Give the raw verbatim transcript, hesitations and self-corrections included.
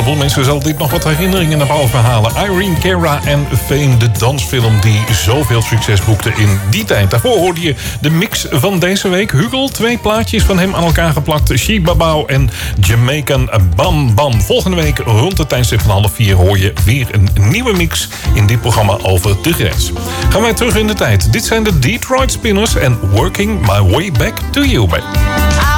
heleboel mensen zal dit nog wat herinneringen naar boven halen. Irene Cara en Fame, de dansfilm die zoveel succes boekte in die tijd. Daarvoor hoorde je de mix van deze week. Hugo, twee plaatjes van hem aan elkaar geplakt. She Babau en Jamaican Bam Bam. Volgende week rond het tijdstip van half vier hoor je weer een nieuwe mix in dit programma over de grens. Gaan wij terug in de tijd. Dit zijn de Detroit Spinners en Working My Way Back to You, baby.